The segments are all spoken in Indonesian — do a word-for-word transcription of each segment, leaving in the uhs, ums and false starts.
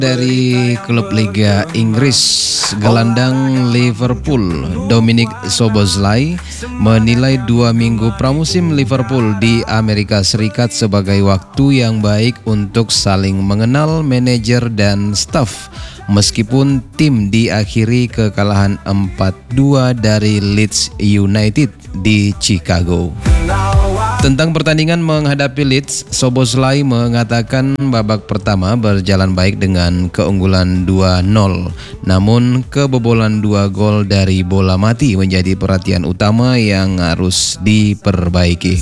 Dari klub Liga Inggris, gelandang Liverpool Dominic Szoboszlai menilai dua minggu pramusim Liverpool di Amerika Serikat sebagai waktu yang baik untuk saling mengenal manajer dan staf, meskipun tim diakhiri kekalahan empat dua dari Leeds United di Chicago. Tentang pertandingan menghadapi Leeds, Szoboszlai mengatakan babak pertama berjalan baik dengan keunggulan dua nol. Namun kebobolan dua gol dari bola mati menjadi perhatian utama yang harus diperbaiki.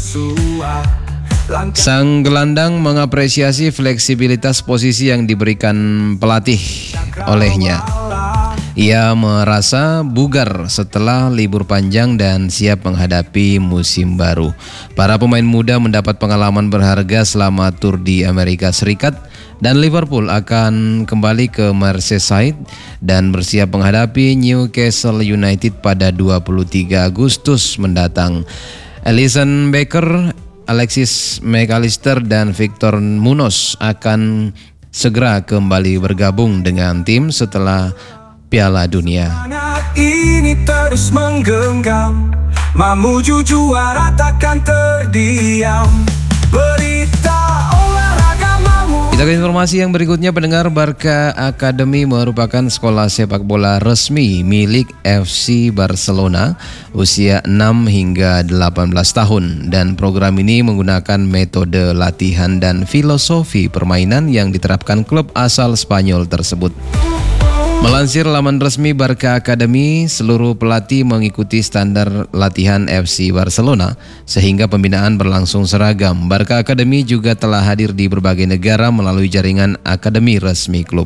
Sang gelandang mengapresiasi fleksibilitas posisi yang diberikan pelatih olehnya. Ia merasa bugar setelah libur panjang dan siap menghadapi musim baru. Para pemain muda mendapat pengalaman berharga selama tur di Amerika Serikat, dan Liverpool akan kembali ke Merseyside dan bersiap menghadapi Newcastle United pada dua puluh tiga Agustus mendatang. Alisson Becker, Alexis McAllister dan Victor Munoz akan segera kembali bergabung dengan tim setelah Piala Dunia. Anak ini terus menggenggam, menuju juara takkan terdiam. Berita olahraga mamu. Kita ke informasi yang berikutnya. Pendengar, Barca Academy merupakan sekolah sepak bola resmi milik F C Barcelona usia enam hingga delapan belas tahun, dan program ini menggunakan metode latihan dan filosofi permainan yang diterapkan klub asal Spanyol tersebut. Melansir laman resmi Barca Academy, seluruh pelatih mengikuti standar latihan F C Barcelona sehingga pembinaan berlangsung seragam. Barca Academy juga telah hadir di berbagai negara melalui jaringan akademi resmi klub.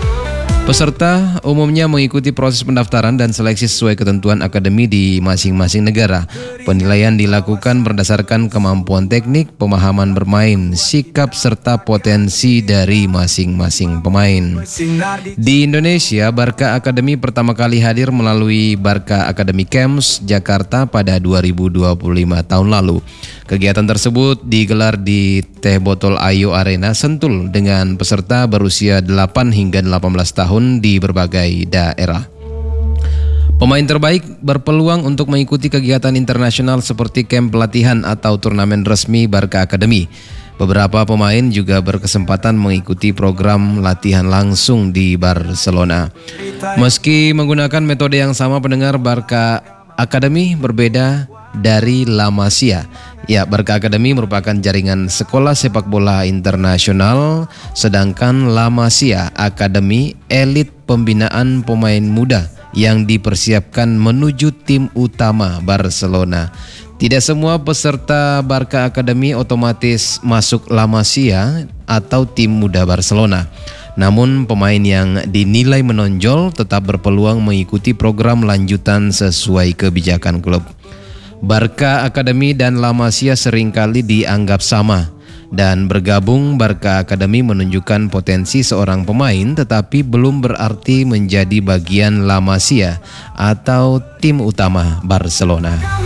Peserta umumnya mengikuti proses pendaftaran dan seleksi sesuai ketentuan akademi di masing-masing negara. Penilaian dilakukan berdasarkan kemampuan teknik, pemahaman bermain, sikap serta potensi dari masing-masing pemain. Di Indonesia, Barca Academy pertama kali hadir melalui Barca Academy Camps Jakarta pada dua ribu dua puluh lima tahun lalu. Kegiatan tersebut digelar di Teh Botol Ayo Arena Sentul dengan peserta berusia delapan hingga delapan belas tahun di berbagai daerah. Pemain terbaik berpeluang untuk mengikuti kegiatan internasional seperti camp pelatihan atau turnamen resmi Barca Academy. Beberapa pemain juga berkesempatan mengikuti program latihan langsung di Barcelona. Meski menggunakan metode yang sama, pendengar, Barca Academy berbeda dari La Masia. Ya, Barca Academy merupakan jaringan sekolah sepak bola internasional, sedangkan La Masia Academy elit pembinaan pemain muda yang dipersiapkan menuju tim utama Barcelona. Tidak semua peserta Barca Academy otomatis masuk La Masia atau tim muda Barcelona. Namun pemain yang dinilai menonjol tetap berpeluang mengikuti program lanjutan sesuai kebijakan klub. Barca Academy dan La Masia seringkali dianggap sama, dan bergabung Barca Academy menunjukkan potensi seorang pemain tetapi belum berarti menjadi bagian La Masia atau tim utama Barcelona.